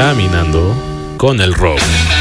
Caminando con el rock.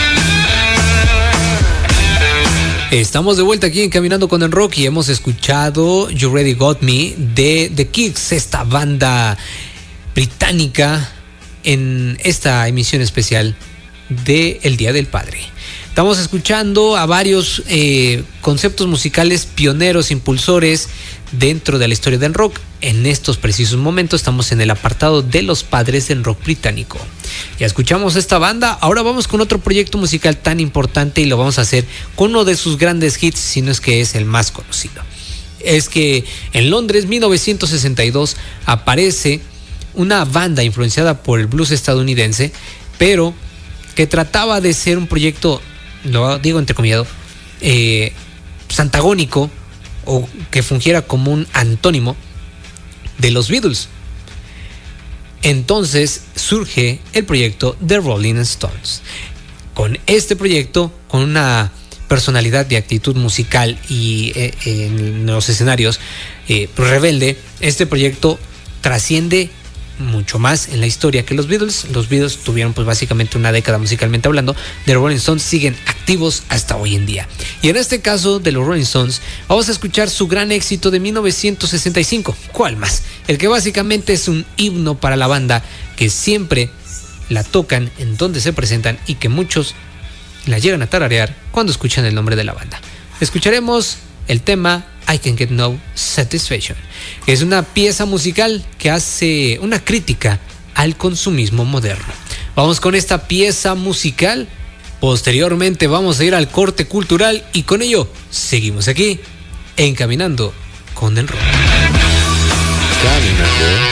Estamos de vuelta aquí en Caminando con el Rock y hemos escuchado You Really Got Me de The Kicks, esta banda británica, en esta emisión especial de El Día del Padre. Estamos escuchando a varios conceptos musicales pioneros, impulsores dentro de la historia del rock. En estos precisos momentos estamos en el apartado de los padres del rock británico. Ya escuchamos esta banda, ahora vamos con otro proyecto musical tan importante y lo vamos a hacer con uno de sus grandes hits, si no es que es el más conocido. Es que en Londres, 1962, aparece una banda influenciada por el blues estadounidense, pero que trataba de ser un proyecto, lo digo entrecomillado, antagónico, o que fungiera como un antónimo de los Beatles. Entonces surge el proyecto The Rolling Stones. Con este proyecto, con una personalidad de actitud musical y en los escenarios rebelde, este proyecto trasciende mucho más en la historia que los Beatles. Los Beatles tuvieron pues básicamente una década musicalmente hablando. The Rolling Stones siguen activos hasta hoy en día. Y en este caso de los Rolling Stones vamos a escuchar su gran éxito de 1965. ¿Cuál más? El que básicamente es un himno para la banda, que siempre la tocan en donde se presentan y que muchos la llegan a tararear cuando escuchan el nombre de la banda. Escucharemos el tema I Can Get No Satisfaction, que es una pieza musical que hace una crítica al consumismo moderno. Vamos con esta pieza musical, posteriormente vamos a ir al corte cultural y con ello seguimos aquí en Caminando con el Rock. Caminando